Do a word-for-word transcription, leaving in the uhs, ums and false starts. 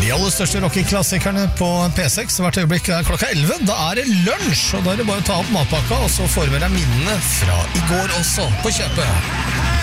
De aller største rockeklassikerne på P seks. Hvert øyeblikk er klokka elleve. Da er det lunsj, og da er det bare å ta opp matpakka, og så får vi med deg minnene fra i går også på kjøpet.